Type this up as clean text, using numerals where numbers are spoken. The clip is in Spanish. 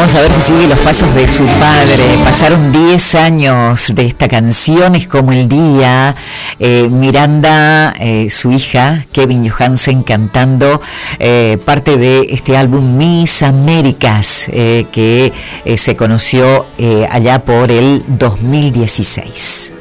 Vamos a ver si sigue los pasos de su padre. Pasaron 10 años de esta canción, Es como el día. Miranda, su hija, Kevin Johansen, cantando parte de este álbum Miss Américas, que se conoció allá por el 2016.